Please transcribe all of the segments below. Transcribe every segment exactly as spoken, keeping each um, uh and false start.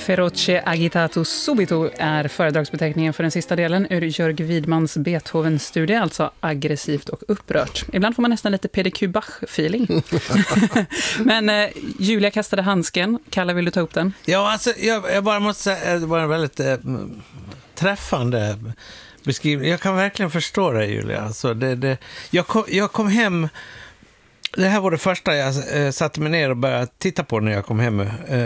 Feroce agitato subito är föredragsbeteckningen för den sista delen ur Jörg Widmans Beethoven-studie, alltså aggressivt och upprört. Ibland får man nästan lite P D Q Bach-feeling. Men eh, Julia kastade handsken. Kalle, vill du ta upp den? Ja, alltså, jag, jag bara måste säga, det var en väldigt eh, träffande beskrivning. Jag kan verkligen förstå det, Julia. Alltså, det, det, jag, kom, jag kom hem... Det här var det första jag eh, satte mig ner och började titta på när jag kom hem eh,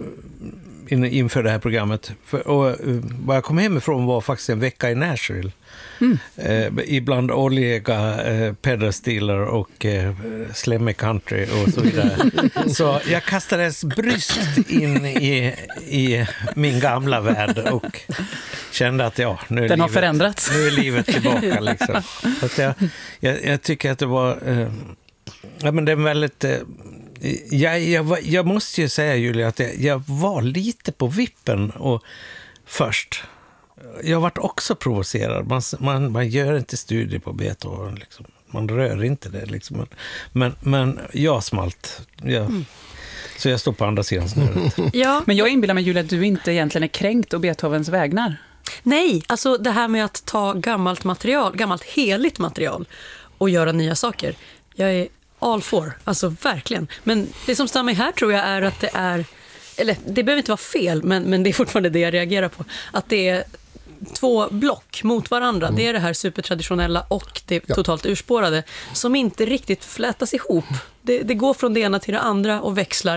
in, inför det här programmet. För, och eh, vad jag kom hemifrån var faktiskt en vecka i Nashville. Mm. Eh, ibland oljiga eh, pedalstilar och eh, slemmig country och så vidare. Så jag kastades bryskt in i, i min gamla värld och kände att ja, nu är, Den har livet, förändrats. nu är livet tillbaka. Liksom. Så att jag, jag, jag tycker att det var... Eh, Ja, men det är väldigt... Eh, jag, jag, jag måste ju säga, Julia, att jag, jag var lite på vippen och först. Jag varit också provocerad. Man, man, man gör inte studier på Beethoven. Liksom. Man rör inte det. Liksom. Men, men, men jag smalt. Jag, mm. Så jag står på andra sidan snöret. Ja. Men jag inbillar mig, Julia, att du inte egentligen är kränkt och Beethovens vägnar. Nej, alltså det här med att ta gammalt material, gammalt heligt material och göra nya saker. Jag är all for, alltså verkligen. Men det som stannar mig här tror jag är att det är, eller det behöver inte vara fel, men, men det är fortfarande det jag reagerar på. Att det är två block mot varandra. Mm. Det är det här supertraditionella och det ja. totalt urspårade som inte riktigt flätas ihop. Det, det går från det ena till det andra och växlar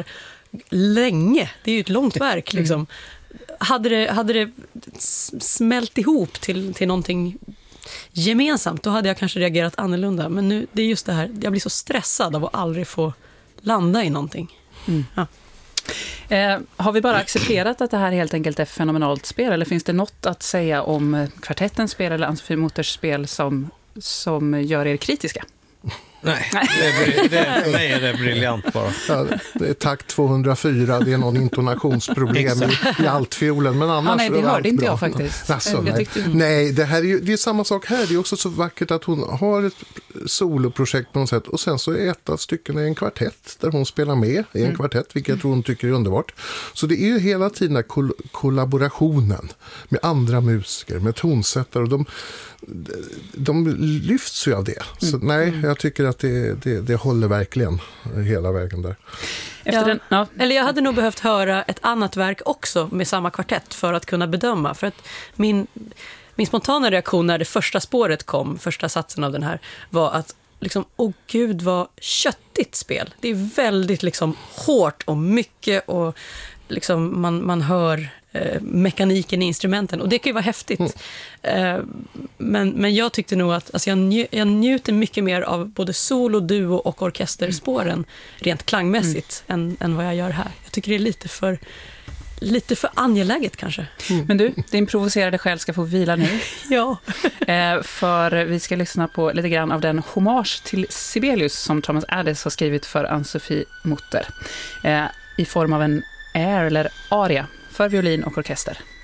länge. Det är ju ett långt verk liksom. Mm. Hade det, hade det smält ihop till, till någonting gemensamt, då hade jag kanske reagerat annorlunda. Men nu, det är just det här, jag blir så stressad av att aldrig få landa i någonting. Mm. Ja. Eh, har vi bara accepterat att det här helt enkelt är fenomenalt spel, eller finns det något att säga om kvartettens spel eller Ann-Sofie Mutters spel som, som gör er kritiska? Nej, det är, det är, för mig är det briljant bara. Ja, det är takt tvåhundrafyra, det är någon intonationsproblem i, i altfiolen, men annars ah, nej, det hörde inte bra. jag faktiskt. Alltså, jag nej. Tyckte... nej, det här är ju det är samma sak här. Det är också så vackert att hon har ett soloprojekt på något sätt och sen så är ett av stycken en kvartett där hon spelar med i en mm. kvartett, vilket jag tror hon tycker är underbart. Så det är ju hela tiden den kol- kollaborationen med andra musiker, med tonsättare, och de de lyfts ju av det. Så nej, jag tycker att det, det, det håller verkligen hela vägen där. Efter ja. Den, ja. Eller jag hade nog behövt höra ett annat verk också med samma kvartett för att kunna bedöma. För att min, min spontana reaktion när det första spåret kom, första satsen av den här, var att liksom, åh gud vad köttigt spel. Det är väldigt liksom hårt och mycket och liksom man, man hör eh, mekaniken i instrumenten och det kan ju vara häftigt. Mm. Eh, men, men jag tyckte nog att alltså jag, nj- jag njuter mycket mer av både solo, duo och orkesterspåren mm. rent klangmässigt mm. än, än vad jag gör här. Jag tycker det är lite för lite för angeläget kanske. Mm. Men du, din provocerade själ ska få vila nu. Ja. eh, för vi ska lyssna på lite grann av den hommage till Sibelius som Thomas Adès har skrivit för Ann-Sofie Mutter. Eh, I form av en air eller aria för violin och orkester.